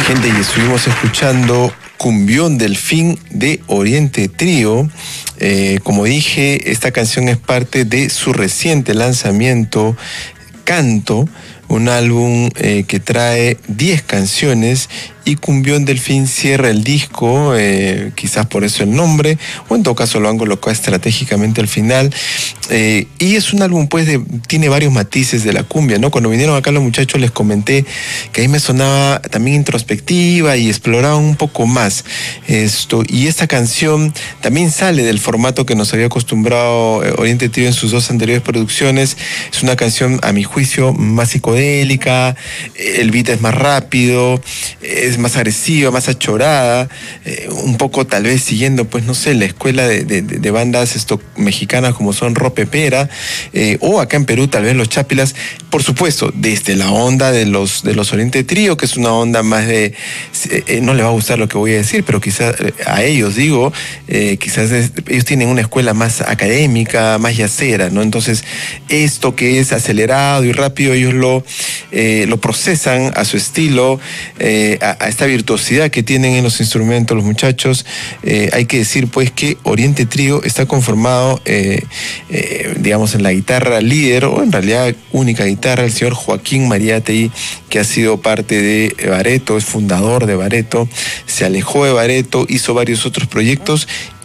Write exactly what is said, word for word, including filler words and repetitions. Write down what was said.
Gente, y estuvimos escuchando Cumbión Delfín de Oriente Trío. Eh, como dije, esta canción es parte de su reciente lanzamiento, Canto, un álbum eh, que trae diez canciones, y Cumbión Delfín cierra el disco, eh, quizás por eso el nombre, o en todo caso lo han colocado estratégicamente al final. Eh, y es un álbum, pues, de, tiene varios matices de la cumbia, ¿no? Cuando vinieron acá los muchachos les comenté que a mí me sonaba también introspectiva y exploraba un poco más esto. Y esta canción también sale del formato que nos había acostumbrado eh, Oriente Trío en sus dos anteriores producciones. Es una canción, a mi juicio, más psicodélica, el beat es más rápido, es más agresiva, más achorada, eh, un poco tal vez siguiendo, pues no sé, la escuela de, de, de bandas esto, mexicanas como son Ropepera, eh, o acá en Perú tal vez los Chápilas, por supuesto, desde la onda de los, de los Oriente Trío, que es una onda más de, eh, no le va a gustar lo que voy a decir, pero quizás eh, a ellos digo, eh, quizás es, ellos tienen una escuela más académica, más yacera, ¿no? Entonces, esto que es acelerado y rápido, ellos lo, eh, lo procesan a su estilo, eh, a, a esta virtuosidad que tienen en los instrumentos los muchachos. Eh, hay que decir, pues, que Oriente Trío está conformado, eh, eh, digamos, en la guitarra líder, o en realidad única guitarra, el señor Joaquín Mariátegui, que ha sido parte de Bareto, es fundador de Bareto, se alejó de Bareto, hizo varios otros proyectos